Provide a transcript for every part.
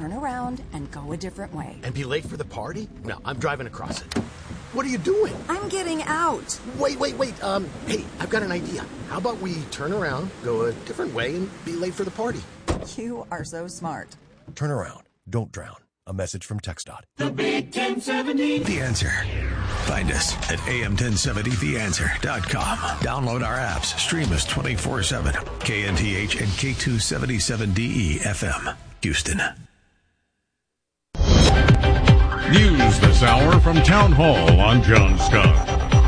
turn around and go a different way. And be late for the party? No, I'm driving across it. What are you doing? I'm getting out. Wait. Hey, I've got an idea. How about we turn around, go a different way, and be late for the party? You are so smart. Turn around. Don't drown. A message from TxDOT. The Big 1070. The Answer. Find us at am1070theanswer.com. Download our apps. Stream us 24/7. KNTH and K277DE FM. Houston. News this hour from Town Hall. I'm John Scott.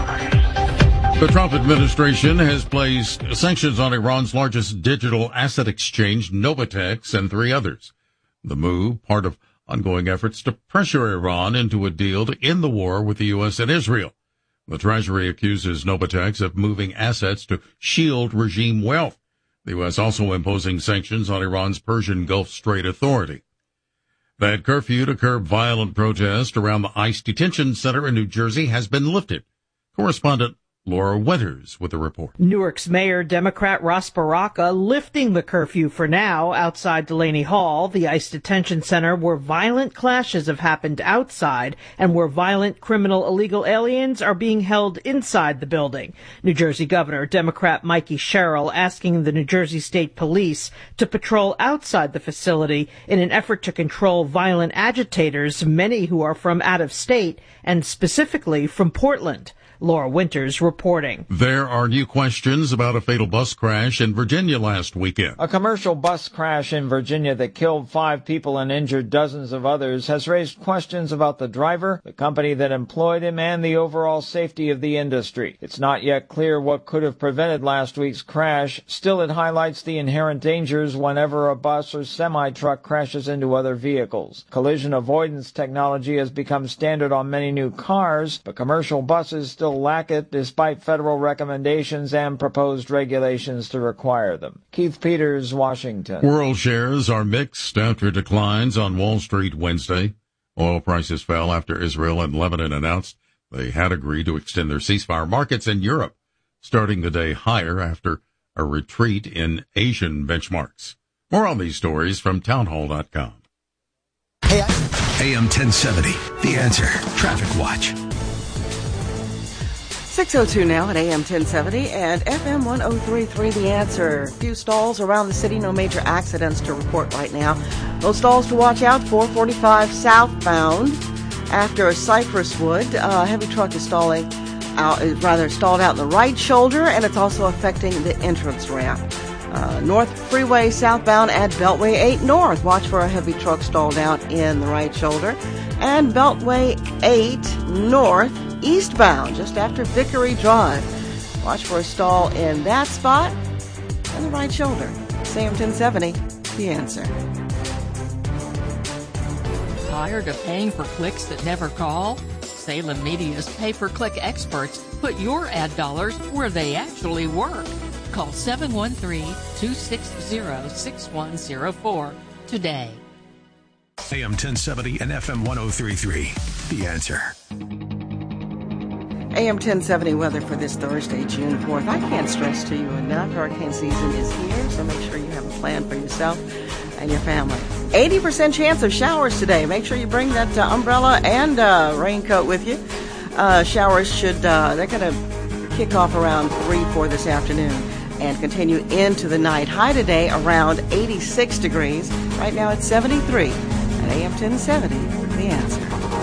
The Trump administration has placed sanctions on Iran's largest digital asset exchange, Novatex, and 3 others. The move, part of ongoing efforts to pressure Iran into a deal to end the war with the U.S. and Israel. The Treasury accuses Novatex of moving assets to shield regime wealth. The U.S. also imposing sanctions on Iran's Persian Gulf Strait Authority. That curfew to curb violent protest around the ICE detention center in New Jersey has been lifted. Correspondent Laura Winters with the report. Newark's Mayor Democrat Ras Baraka lifting the curfew for now outside Delaney Hall, the ICE detention center where violent clashes have happened outside and where violent criminal illegal aliens are being held inside the building. New Jersey Governor Democrat Mikey Sherrill asking the New Jersey State Police to patrol outside the facility in an effort to control violent agitators, many who are from out of state and specifically from Portland. Laura Winters reporting. There are new questions about a fatal bus crash in Virginia last weekend. A commercial bus crash in Virginia that killed 5 people and injured dozens of others has raised questions about the driver, the company that employed him, and the overall safety of the industry. It's not yet clear what could have prevented last week's crash. Still, it highlights the inherent dangers whenever a bus or semi-truck crashes into other vehicles. Collision avoidance technology has become standard on many new cars, but commercial buses still lack it despite federal recommendations and proposed regulations to require them. Keith Peters, Washington. World shares are mixed after declines on Wall Street Wednesday. Oil prices fell after Israel and Lebanon announced they had agreed to extend their ceasefire. Markets in Europe starting the day higher after a retreat in Asian benchmarks. More on these stories from townhall.com. AM 1070. The Answer. Traffic Watch. 6:02 now at AM 1070 and FM 103.3 The Answer. Few stalls around the city, no major accidents to report right now. Those stalls to watch out for, 445 southbound after Cypresswood. Heavy truck is stalled out in the right shoulder, and it's also affecting the entrance ramp. North Freeway southbound at Beltway 8 North. Watch for a heavy truck stalled out in the right shoulder. And Beltway 8 North eastbound, just after Vickery Drive. Watch for a stall in that spot and the right shoulder. AM 1070, The Answer. Tired of paying for clicks that never call? Salem Media's pay-per-click experts put your ad dollars where they actually work. Call 713-260-6104 today. AM 1070 and FM 103.3. The Answer. AM 1070 weather for this Thursday, June 4th. I can't stress to you enough, hurricane season is here, so make sure you have a plan for yourself and your family. 80% chance of showers today. Make sure you bring that umbrella and raincoat with you. Showers they're going to kick off around 3-4 this afternoon and continue into the night. High today around 86 degrees. Right now it's 73 at AM 1070. The Answer.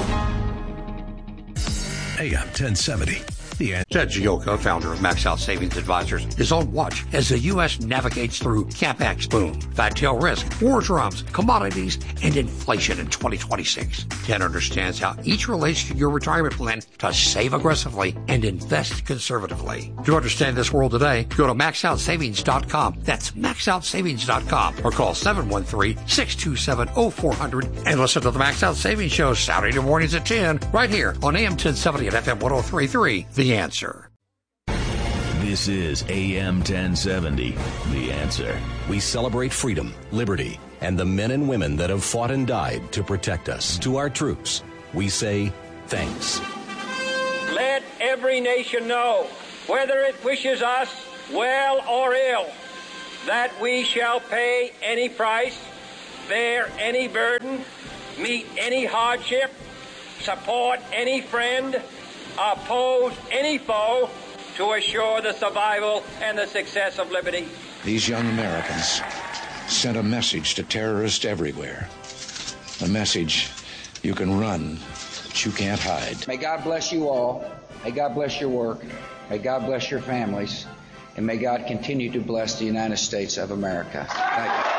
AM 1070. Ted Gioka, founder of Max Out Savings Advisors, is on watch as the U.S. navigates through CapEx boom, fat tail risk, war drums, commodities, and inflation in 2026. Ted understands how each relates to your retirement plan to save aggressively and invest conservatively. To understand this world today, go to maxoutsavings.com. That's maxoutsavings.com or call 713-627-0400 and listen to the Max Out Savings Show Saturday mornings at 10 right here on AM 1070 and FM 103.3. The Answer. This is AM 1070, The Answer. We celebrate freedom, liberty, and the men and women that have fought and died to protect us. To our troops, we say thanks. Let every nation know, whether it wishes us well or ill, that we shall pay any price bear any burden, meet any hardship, support any friend, oppose any foe to assure the survival and the success of liberty. These young Americans sent a message to terrorists everywhere. A message you can run, but you can't hide. May God bless you all. May God bless your work. May God bless your families. And may God continue to bless the United States of America. Thank you.